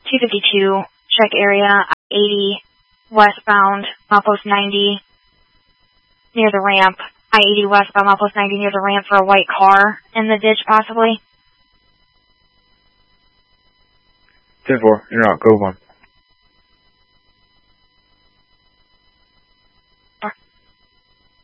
252, check area, 80, westbound, milepost 90, near the ramp. I-80 westbound, milepost 90 near the ramp for a white car in the ditch, possibly. 10-4, you're out, go 1.